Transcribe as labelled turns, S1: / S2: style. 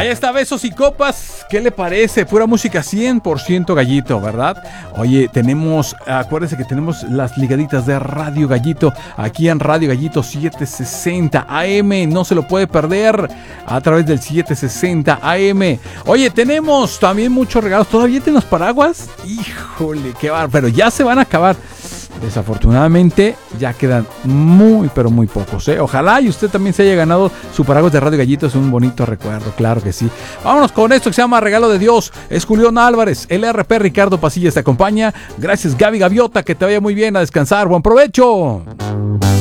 S1: Ahí está, besos y copas. ¿Qué le parece? Pura música 100% Gallito, ¿verdad? Oye, acuérdense que tenemos las ligaditas de Radio Gallito aquí en Radio Gallito 760 AM. No se lo puede perder a través del 760 AM. Oye, tenemos también muchos regalos. ¿Todavía tenemos paraguas? Híjole, qué bárbaro. Pero ya se van a acabar. Desafortunadamente ya quedan muy pero muy pocos, ¿eh? Ojalá y usted también se haya ganado su paraguas de Radio Gallito. Es un bonito recuerdo, claro que sí. Vámonos con esto que se llama Regalo de Dios. Es Julián Álvarez, el RP Ricardo Pasillas te acompaña. Gracias Gaby Gaviota, que te vaya muy bien, a descansar, buen provecho.